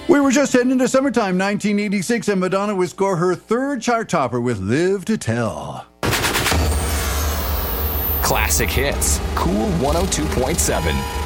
We were just heading into summertime 1986, and Madonna would score her third chart topper with Live to Tell. Classic hits. Cool 102.7.